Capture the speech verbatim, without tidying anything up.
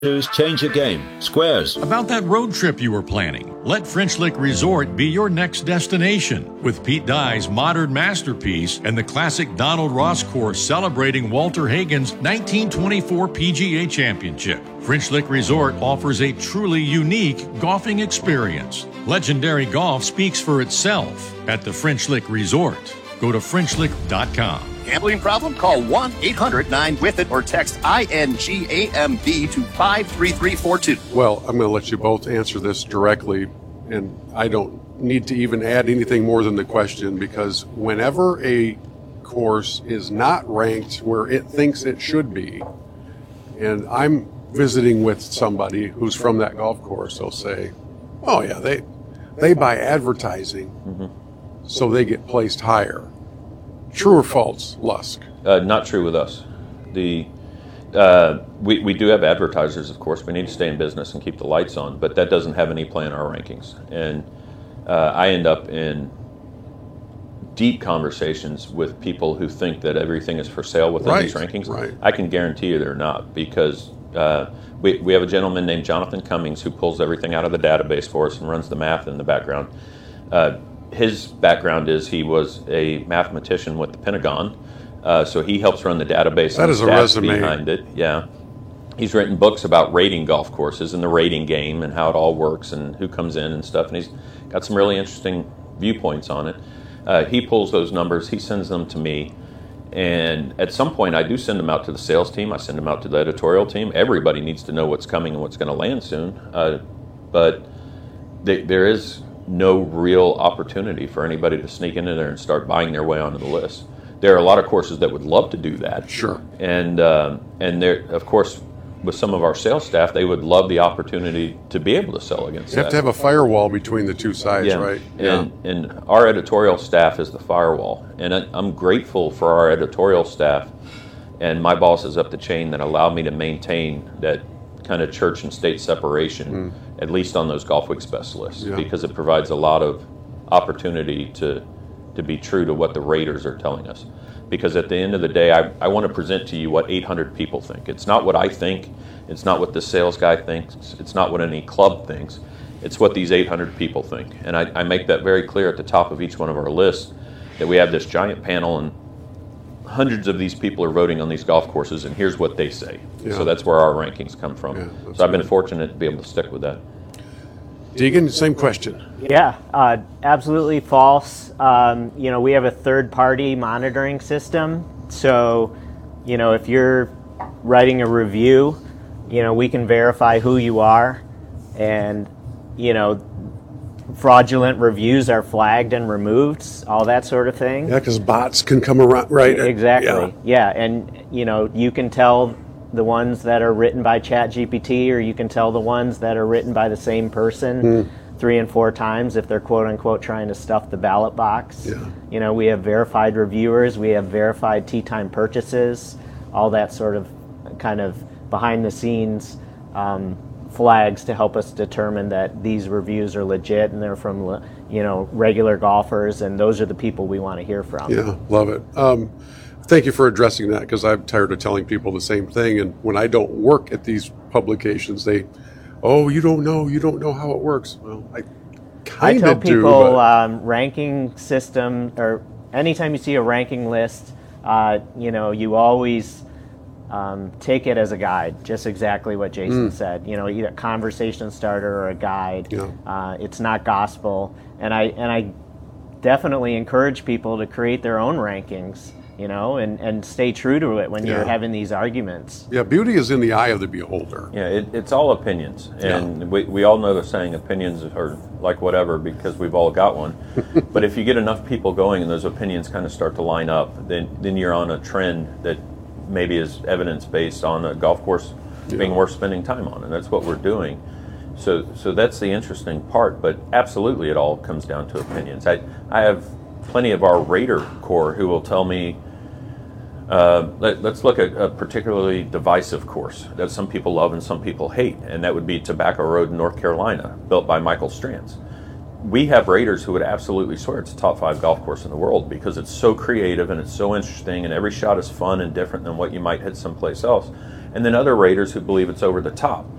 Change your game. Squares. About that road trip you were planning, let French Lick Resort be your next destination. With Pete Dye's modern masterpiece and the classic Donald Ross course celebrating Walter Hagen's nineteen twenty-four P G A Championship, French Lick Resort offers a truly unique golfing experience. Legendary golf speaks for itself at the French Lick Resort. Go to French Lick dot com. Gambling problem? Call one eight hundred nine with it or text I N G A M B to five three three four two. Well, I'm going to let you both answer this directly, and I don't need to even add anything more than the question, because whenever a course is not ranked where it thinks it should be, and I'm visiting with somebody who's from that golf course, they'll say, oh yeah, they they buy advertising, mm-hmm. so they get placed higher. True or false, Lusk? Uh, not true with us. The uh, we, we do have advertisers, of course. We need to stay in business and keep the lights on, but that doesn't have any play in our rankings. And uh, I end up in deep conversations with people who think that everything is for sale within right, these rankings. Right. I can guarantee you they're not, because uh, we, we have a gentleman named Jonathan Cummings who pulls everything out of the database for us and runs the math in the background. Uh, His background is he was a mathematician with the Pentagon, uh, so he helps run the database that and is the a stats resume. behind it. Yeah, he's written books about rating golf courses and the rating game and how it all works and who comes in and stuff. And he's got some really interesting viewpoints on it. Uh, he pulls those numbers, he sends them to me, and at some point I do send them out to the sales team. I send them out to the editorial team. Everybody needs to know what's coming and what's going to land soon, uh, but they, there is no real opportunity for anybody to sneak into there and start buying their way onto the list. There are a lot of courses that would love to do that. Sure. And um, and there, of course, with some of our sales staff, they would love the opportunity to be able to sell against You that. have to have a firewall between the two sides, yeah. right? And, yeah. and our editorial staff is the firewall. And I, I'm grateful for our editorial staff and my bosses up the chain that allow me to maintain that kind of church and state separation, mm. at least on those Golf Week's best lists, yeah. because it provides a lot of opportunity to to be true to what the raters are telling us. Because at the end of the day, I, I want to present to you what eight hundred people think. It's not what I think. It's not what the sales guy thinks. It's not what any club thinks. It's what these eight hundred people think. And I, I make that very clear at the top of each one of our lists, that we have this giant panel and hundreds of these people are voting on these golf courses, and here's what they say. Yeah. So that's where our rankings come from. Yeah, so I've been fortunate to be able to stick with that. Deegan, same question. Yeah, uh, absolutely false. Um, you know, we have a third-party monitoring system. So, you know, if you're writing a review, you know, we can verify who you are, and, you know, fraudulent reviews are flagged and removed, all that sort of thing. Yeah, because bots can come around, right? Exactly. Yeah. yeah, and you know, you can tell the ones that are written by ChatGPT, or you can tell the ones that are written by the same person mm. three and four times if they're quote unquote trying to stuff the ballot box. Yeah. You know, we have verified reviewers, we have verified tee time purchases, all that sort of kind of behind the scenes um, flags to help us determine that these reviews are legit and they're from, you know, regular golfers, and those are the people we want to hear from. Yeah, love it. Um, thank you for addressing that, because I'm tired of telling people the same thing, and when I don't work at these publications, they, oh, you don't know, you don't know how it works. Well, I kind of do. I tell people do, um, ranking system, or anytime you see a ranking list, uh, you know, you always Um, take it as a guide, just exactly what Jason mm. said. You know, either a conversation starter or a guide. Yeah. Uh, it's not gospel, and I and I definitely encourage people to create their own rankings. You know, and, and stay true to it when yeah. you're having these arguments. Yeah, beauty is in the eye of the beholder. Yeah, it, it's all opinions, and yeah. we we all know the saying, opinions are like whatever, because we've all got one. But if you get enough people going and those opinions kind of start to line up, then then you're on a trend that maybe is evidence-based on a golf course yeah. being worth spending time on, and that's what we're doing. So so that's the interesting part, but absolutely it all comes down to opinions. I, I have plenty of our Raider core who will tell me, uh, let, let's look at a particularly divisive course that some people love and some people hate, and that would be Tobacco Road in North Carolina, built by Michael Strands. We have Raiders who would absolutely swear it's a top five golf course in the world because it's so creative and it's so interesting, and every shot is fun and different than what you might hit someplace else. and then other raters who believe it's over the top.